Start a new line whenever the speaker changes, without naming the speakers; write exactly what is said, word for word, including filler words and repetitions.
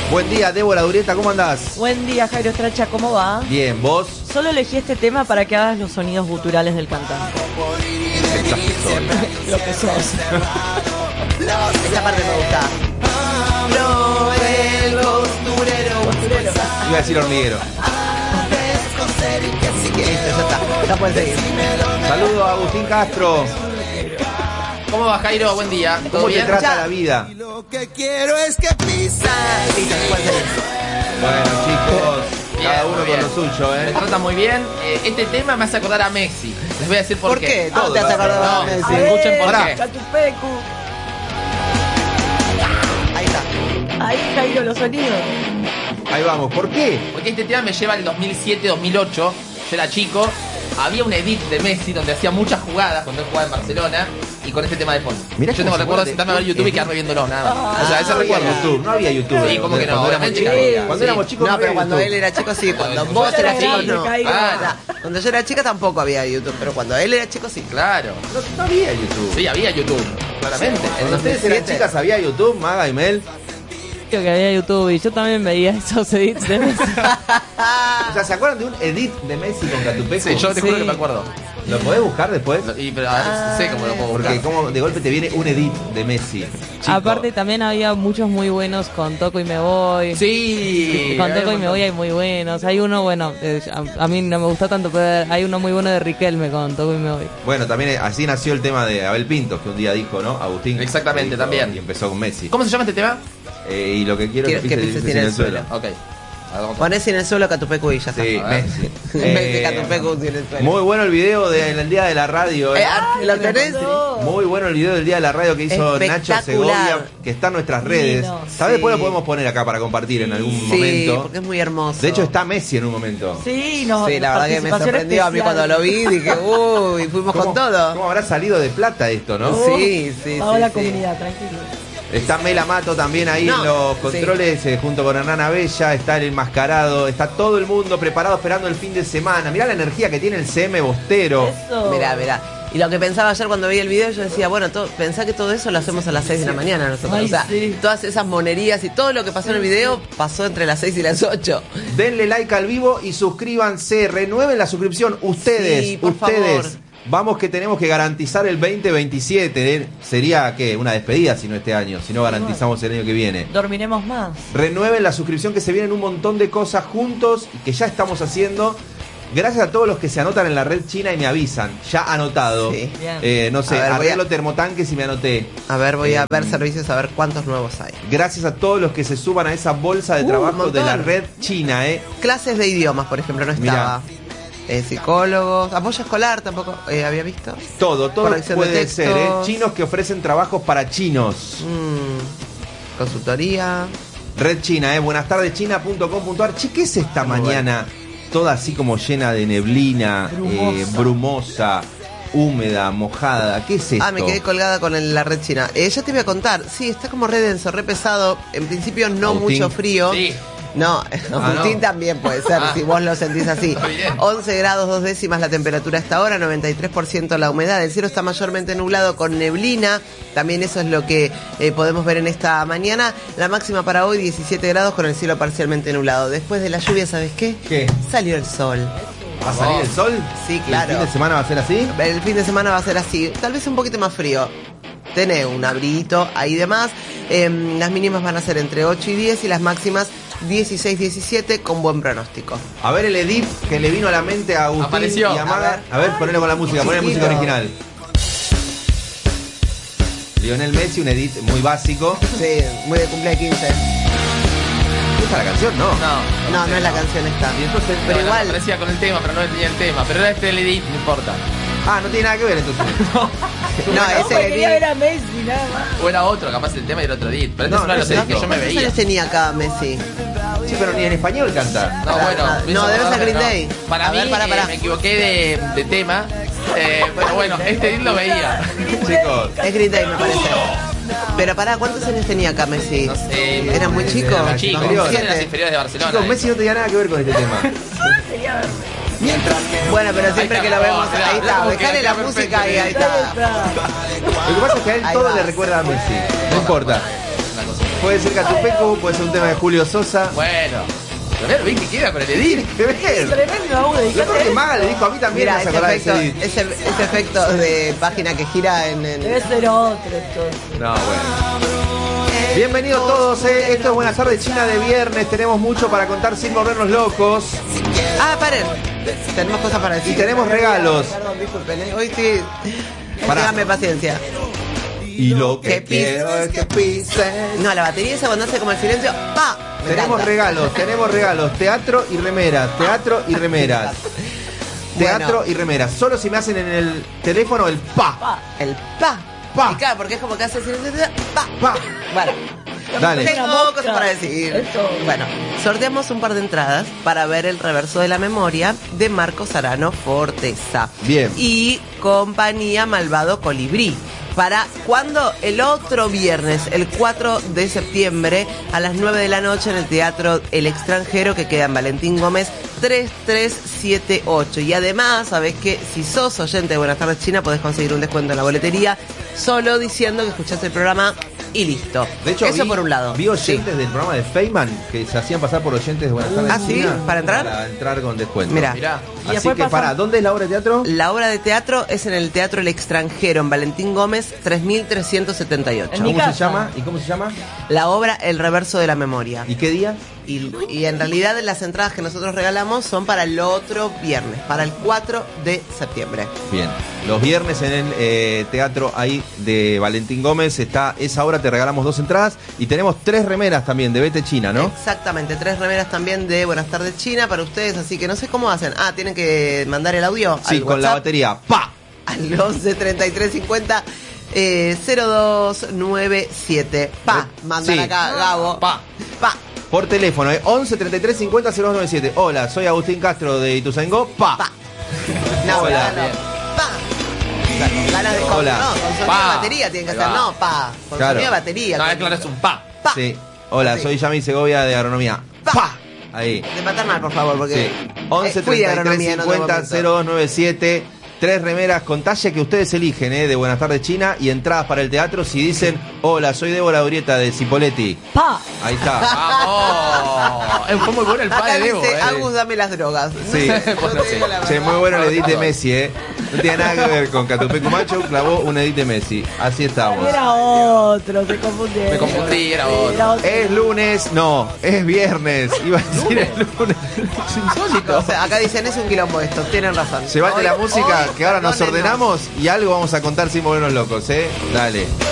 Buen día, Débora Urieta, ¿cómo andás?
Buen día, Jairo Stracha, ¿cómo va?
Bien, ¿vos?
Solo elegí este tema para que hagas los sonidos guturales del cantante. Lo que sos.
Esa parte me gusta. No, el costurero.
Costurero.
Iba a decir hormiguero.
Listo, ya está. Ya puedes seguir.
Saludos a Agustín Castro.
¿Cómo va, Jairo? Buen día. ¿Todo
¿Cómo te
bien?
trata
Ya.
la vida?
Lo que quiero es que pisa.
Listo, ya puedes seguir.
Bueno, chicos,
Bien,
cada uno
muy
con
bien.
lo suyo,
Me
¿eh?
trata muy bien. Eh, este tema me hace acordar a Messi. Les voy a decir por,
¿Por qué? ¿Cómo
Todo,
te has acordado
No,
de
sí.
Messi?
Escuchen por
Pará.
qué.
Catupecu.
Ahí está.
Ahí, Jairo, los sonidos.
Ahí vamos, ¿por qué?
Porque este tema me lleva al dos mil siete dos mil ocho. Yo era chico. Había un edit de Messi donde hacía muchas jugadas cuando él jugaba en Barcelona y con este tema de fondo.
Mirá
Yo
cómo
tengo
se
recuerdo
acuerda
de
de
sentarme a ver
un
YouTube y
edit.
quedarme viéndolo, nada más. O sea, ese
no había
recuerdo.
YouTube, no había YouTube.
Sí, ¿cómo que no?
Cuando éramos
Obviamente
chicos,
que había.
cuando
Sí.
éramos chicos
No,
había
pero cuando
YouTube.
él era chico sí, cuando
Yo
vos
era
eras chico
grande,
no.
Jairo.
Ah,
Cuando yo era chica tampoco había YouTube, pero cuando él era chico sí.
claro.
No, no había YouTube.
Sí, había YouTube. Claramente.
Cuando ustedes eran chicas había YouTube, Maga y Mel.
Creo que había YouTube y yo también veía esos edits de Messi.
O sea, ¿se acuerdan de un edit de Messi con Catupecu?
Sí, yo te juro
Sí.
que me acuerdo.
¿Lo podés buscar después?
Y, pero a ver, sé cómo lo puedo buscar.
Porque como de golpe te viene un edit de Messi. Chico.
Aparte también había muchos muy buenos con Toco y Me Voy.
Sí.
Con Toco y Me Voy hay muy buenos. Hay uno, bueno, eh, a, a mí no me gustó tanto, pero hay uno muy bueno de Riquelme con Toco y Me Voy.
Bueno, también así nació el tema de Abel Pintos, que un día dijo, ¿no? Agustín.
Exactamente,
dijo,
también.
Y empezó con Messi.
¿Cómo se llama este tema?
Eh, y lo que quiero
Quiero
es que
que
pises,
pises
pises
en
en
el
el suelo.
Ok. A ver, vamos a-
Ponés en el suelo Catupecu y ya está.
Sí,
A ver.
Messi.
En vez de
Eh,
Catupecu en el suelo.
Muy bueno el video del día de la radio. ¿eh?
Eh, ah, ¿Lo tenés?
Muy bueno el video del día de la radio que hizo Nacho
Espectacular.
Segovia, que está en nuestras redes.
Divino.
¿Sabes? Después
Sí.
lo podemos poner acá para compartir en algún
Sí,
momento.
porque es muy hermoso.
De hecho, está Messi en un momento.
Sí, no,
Sí, la verdad que me
participación
sorprendió a mí
especial.
cuando lo vi, dije, uy, fuimos
¿Cómo,
con todo.
¿Cómo habrá salido de plata esto, no?
Sí, sí,
Toda
sí,
la
sí.
comunidad, tranquilo.
Está Mela Mato también ahí
No,
en los
sí.
controles eh, junto con Hernán Abella, está el enmascarado, está todo el mundo preparado esperando el fin de semana. Mirá la energía que tiene el C M Bostero.
Eso.
Mirá, mirá. Y lo que pensaba ayer cuando veía el video, yo decía, bueno, todo, pensá que todo eso lo hacemos a las seis de la mañana nosotros.
Ay,
o sea,
sí.
todas esas monerías y todo lo que pasó en el video pasó entre las seis y las ocho.
Denle like al vivo y suscríbanse, renueven la suscripción. Ustedes,
Sí, por
ustedes.
favor.
Vamos que tenemos que garantizar el veinte veintisiete. ¿eh? Sería, ¿qué? Una despedida si no este año, si no garantizamos el año que viene.
Dormiremos más.
Renueven la suscripción, que se vienen un montón de cosas juntos y que ya estamos haciendo. Gracias a todos los que se anotan en la red china y me avisan. Ya anotado.
Sí.
Bien.
Eh, no sé,
A ver, voy
arreglo
a-
termotanques y me anoté.
A ver, voy a
Eh,
ver servicios a ver cuántos nuevos hay.
Gracias a todos los que se suban a esa bolsa de
Uh,
trabajo
un
de la
montón.
red china, ¿eh?
Clases de idiomas, por ejemplo, no estaba. Eh, psicólogos, apoyo escolar tampoco eh, había visto.
Todo, todo
Corrección de
puede ser, ¿eh?
textos.
Chinos que ofrecen trabajos para chinos.
Mm, consultoría.
Red China, ¿eh? Buenas tardes, china punto com punto ar. Che, ¿qué es esta
Muy
mañana toda así como llena de neblina,
Brumosa.
eh, brumosa, húmeda, mojada? ¿Qué es esto?
Ah, me quedé colgada con el- la red china. Eh, ya te voy a contar. Sí, está como re denso, re pesado. En principio no
Agustín.
mucho frío.
Sí.
No, Agustín
no.
también puede ser,
Ah.
si vos lo sentís así.
Está bien.
once grados, dos décimas la temperatura a esta hora, noventa y tres por ciento la humedad. El cielo está mayormente nublado con neblina. También eso es lo que eh, podemos ver en esta mañana. La máxima para hoy, diecisiete grados con el cielo parcialmente nublado. Después de la lluvia, ¿sabes qué?
¿Qué?
Salió el sol.
¿Va a salir el sol?
Sí, claro.
¿El fin de semana va a ser así?
El fin de semana va a ser así, tal vez un poquito más frío. Tenés un abriguito ahí de más. Eh, las mínimas van a ser entre ocho y diez y las máximas dieciséis diecisiete con buen pronóstico.
A ver el edit que le vino a la mente a Agustín
Apareció.
y a Maga.
A ver.
A ver, ponelo con la música, ponle
Chiquito.
música original. Lionel Messi, un edit muy básico.
Sí, muy de cumpleaños quince.
¿Te gusta la canción? No.
No.
No, no es la canción esta.
Y entonces,
Pero
No,
igual.
no, parecía con el tema, pero no tenía el tema. Pero era este el edit, no importa.
ah, no tiene nada que ver entonces.
No, ese
Porque quería ver
edit.
a Messi, nada más.
O era otro, capaz el tema y era otro edit. Pero este
No,
es uno de
no
los
sé,
edits que yo me
¿Cuántos
veía.
años tenía acá Messi?
Sí, pero ni en español canta.
No, bueno.
No,
me hizo
debe ser
acordar,
Green
no.
Day.
Para
A
mí,
ver, pará, pará.
eh, me equivoqué de, de tema. Eh, pero bueno, este edit lo veía.
Chicos.
Es Green Day, me parece. Pero pará, ¿cuántos años tenía acá Messi?
No sé.
Era muy chico.
Muy chico.
Inferior.
Son de las
Siete.
inferiores de Barcelona.
Chicos,
eh.
Messi no tenía nada que ver con este tema.
Bueno, pero siempre
Ahí
que lo
está,
vemos,
mirá,
ahí
mirá
está,
cómo
dejale
queda,
la
queda
música ahí, ahí
perfecto.
está.
Lo que pasa es que a él
Ahí
todo
va.
le recuerda a Messi. No importa.
Una cosa.
Puede ser Catupecu, puede ser un tema de Julio Sosa.
Bueno. A ver, ven que queda con el edit.
Tremendo, Aude,
Yo creo que Maga le dijo a mí también.
Mira,
no se
ese
acordaba de
efecto,
ese edit.
ese, ese efecto de página que gira en... en...
Debe ser otro entonces.
No, bueno. Bienvenidos todos, eh. Esto es Buenas tardes China de viernes. Tenemos mucho para contar sin volvernos locos.
Ah, paren. Tenemos cosas para decir.
Y tenemos regalos.
Perdón, disculpen. ¿eh? Hoy sí.
Pará.
Téngame paciencia.
Y lo que
Que pises.
quiero es que pises.
No, la batería esa cuando hace como el silencio. ¡Pa! Me
Tenemos
encanta.
regalos, tenemos regalos. Teatro y remeras, teatro y remeras. Teatro
Bueno.
y remeras. Solo si me hacen en el teléfono el pa.
El pa.
Pa.
Y claro, porque es como que hace silencio. Pa.
Pa.
Bueno.
Dale.
Tengo
Una mosca.
cosas para decir.
Esto.
Bueno, sorteamos un par de entradas para ver el reverso de la memoria de Marcos Arano Forteza.
Bien.
Y compañía Malvado Colibrí. ¿Para cuándo? El otro viernes, el cuatro de septiembre, a las nueve de la noche en el Teatro El Extranjero, que queda en Valentín Gómez tres tres siete ocho. Y además, sabés que si sos oyente de Buenas tardes China, podés conseguir un descuento en la boletería solo diciendo que escuchaste el programa y listo.
De hecho,
eso
vi,
por un lado.
vi oyentes del programa de Feynman que se hacían pasar por oyentes de Buenas tardes
¿Ah, sí?
China
¿Para entrar?
Para entrar con descuento.
Mira.
Mirá.
Y
Así
después
que
pasa-
para, ¿dónde es la obra de teatro?
La obra de teatro es en el Teatro El Extranjero, en Valentín Gómez tres mil trescientos setenta y ocho.
En mi
¿Cómo se
casa.
llama? ¿Y cómo se llama?
La obra El Reverso de la Memoria.
¿Y qué día?
Y, y en realidad las entradas que nosotros regalamos son para el otro viernes, para el cuatro de septiembre.
Bien. Los viernes en el eh, teatro ahí de Valentín Gómez está esa obra, te regalamos dos entradas y tenemos tres remeras también de Vete China, ¿no?
Exactamente, tres remeras también de Buenas tardes China para ustedes, así que no sé cómo hacen. Ah, tienen que mandar el audio
Sí,
al
con la
WhatsApp
batería. ¡Pa!
al once treinta y tres cincuenta eh, cero dos nueve siete. Pa, mandar
Sí.
acá, Gabo.
Pa.
Pa.
Por teléfono, eh, once treinta y tres cincuenta cero dos noventa y siete. Hola, soy Agustín Castro de Ituzaingó. Pa.
Pa. No,
Hola.
no, no. Pa. Con ganas de con,
Hola.
no, con sonido
Pa.
de batería tiene que
Ahí
ser,
va.
no, pa. Con
Claro.
sonido de batería.
No,
con-
es claro, es un pa.
Pa.
Sí. Hola,
Sí.
soy Yami Segovia de Agronomía.
Pa.
Pa. Ahí.
De maternal, por favor, porque
Sí. once
eh, fui de
treinta y
agronomía
tres
en otro
cincuenta
momento.
cero dos noventa y siete. Tres remeras con talla que ustedes eligen, eh, de Buenas tardes China y entradas para el teatro si dicen, hola, soy Débora Urieta de Cipoletti.
Pa.
Ahí está.
¡Vamos! Eh, Fue muy bueno el pa
Acá
de Debo,
dice,
eh.
Agus, dame las drogas.
Sí.
Yo te digo la
Che,
verdad.
muy bueno el edit de Messi, eh. No tiene nada que ver con Catupecu Macho, clavó un edit de Messi. Así estamos.
Era otro, se confundió.
Me confundí, era otro.
Es lunes, no, es viernes. Iba a decir el lunes.
Es insólito.
O sea, acá dicen, es un quilombo esto, tienen razón.
Llevate
Hoy-
la música
hoy,
que ahora nos
perdónennos.
ordenamos y algo vamos a contar sin volvernos locos, eh. Dale.